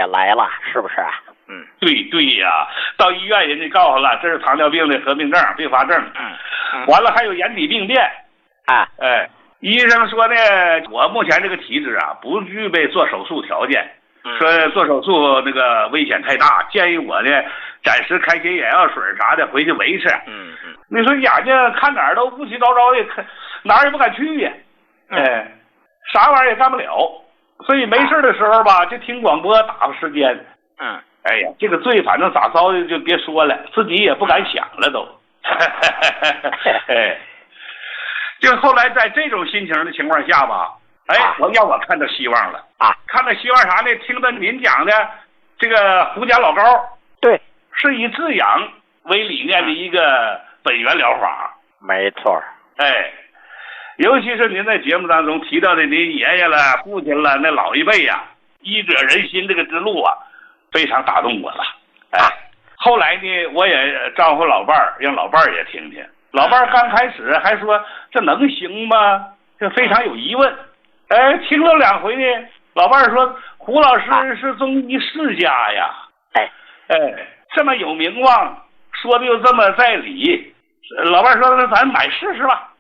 也来了，是不是啊？ 对呀，到医院人家告诉了，这是糖尿病的合并症、并发症。完了还有眼底病变。医生说呢，我目前这个体质啊，不具备做手术条件。说做手术那个危险太大，建议我呢暂时开些眼药水啥的回去维持。你说眼睛看哪儿都乌七糟糟的，看哪儿也不敢去呀。啥玩意儿也干不了，所以没事的时候吧，就听广播打发时间。哎呀，这个罪反正咋遭的就别说了，自己也不敢想了都。就后来在这种心情的情况下吧，我让我看到希望了看到希望啥呢？听到您讲的这个胡家老膏，对，是以治养为理念的一个本源疗法。 没错。 尤其是您在节目当中提到的您爷爷了、父亲了，那老一辈呀，医者仁心这个之路啊，非常打动我了。后来呢，我也招呼老伴儿，让老伴儿也听听。老伴儿刚开始还说这能行吗？这非常有疑问。听了2回呢，老伴儿说胡老师是中医世家呀。这么有名望，说的又这么在理。老伴儿说那咱买试试吧。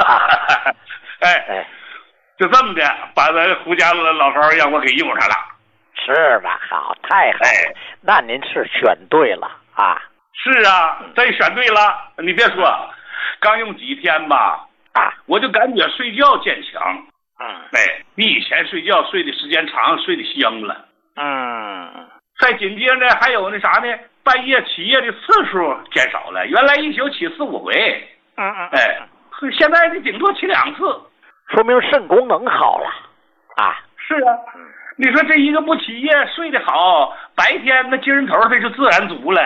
就这么的把咱胡家的老膏让我给用上了。 是吧？好，太好了。那您是选对了啊。 是啊，真选对了。你别说，刚用几天吧，我就感觉睡觉渐强。比以前睡觉睡的时间长，睡得香了。再紧接着还有那啥呢，半夜起夜的次数减少了，原来一宿起4、5回。现在就顶多起2次， 说明肾功能好了。 是啊。你说这一个不起夜睡得好，白天那精神头它就自然足了。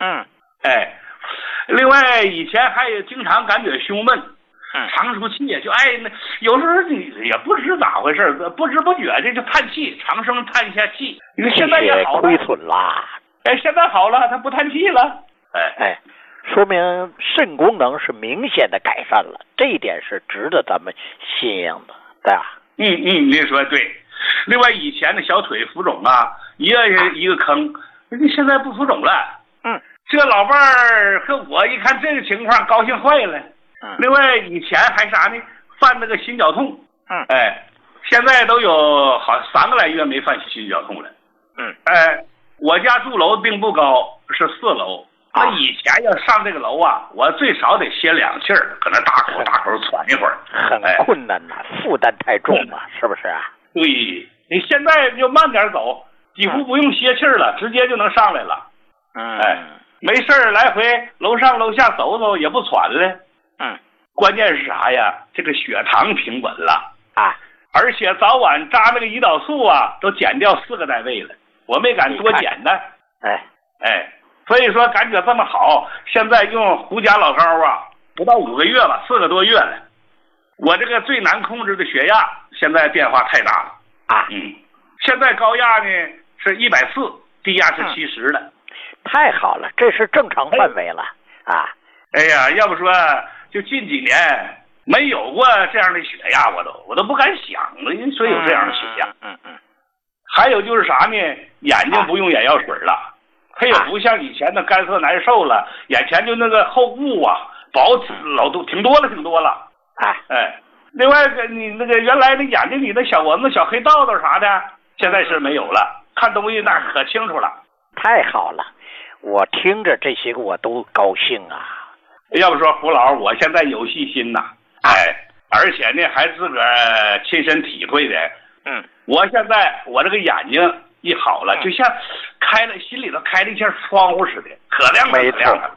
另外以前还有经常感觉胸闷，长出气也就那有时候你也不知咋回事，不知不觉这就叹气，长声叹一下气。你说现在也好了， 亏损啦。 现在好了，他不叹气了。 说明肾功能是明显的改善了，这一点是值得咱们信仰的，对吧？ 您说对。另外以前的小腿浮肿啊，一个坑，现在不浮肿了。这老伴儿和我一看这个情况，高兴坏了。另外以前还啥呢？犯那个心绞痛。现在都有好3个来月没犯心绞痛了。我家住楼并不高，是4楼。那以前要上这个楼啊，我最少得歇2气儿，搁那大口喘一会儿， 很困难呐，负担太重了，是不是啊？ 对，你现在就慢点走，几乎不用歇气儿了，直接就能上来了。没事儿来回楼上楼下走走也不喘了。关键是啥呀？这个血糖平稳了而且早晚扎那个胰岛素啊，都减掉4个单位了，我没敢多减呢。所以说感觉这么好，现在用胡家老膏啊，不到5个月吧，4个多月了。我这个最难控制的血压，现在变化太大了现在高压呢是140，低压是70了。 太好了，这是正常范围了要不说就近几年没有过这样的血压，我都不敢想了，人说有这样的血压。还有就是啥呢？眼睛不用眼药水了，它也不像以前的干涩难受了，眼前就那个厚雾啊，薄老多挺多了。另外你那个原来那眼睛里的小蚊子、小黑道道啥的，现在是没有了，看东西那可清楚了。 太好了，我听着这些个我都高兴啊。 要不说胡老，我现在有信心呐，而且呢还自个儿亲身体会的。我现在我这个眼睛一好了，就像心里头开了一扇窗户似的，可亮了。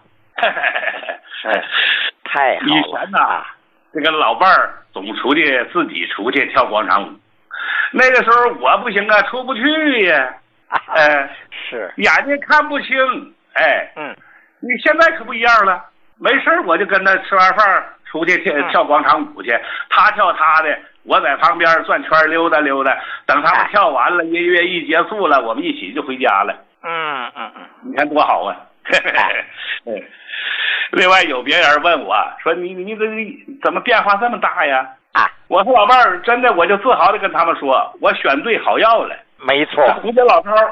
太好了。以前呢，这个老伴儿总自己出去跳广场舞，那个时候我不行啊，出不去呀。 是眼睛看不清。你现在可不一样了，没事我就跟他吃完饭出去跳广场舞去，他跳他的，我在旁边转圈溜达溜达，等他们跳完了，音乐一结束了，我们一起就回家了。你看多好啊。另外有别人问我说你怎么变化这么大呀？我说老伴儿，真的我就自豪的跟他们说，我选对好药了。 没错， 胡家老头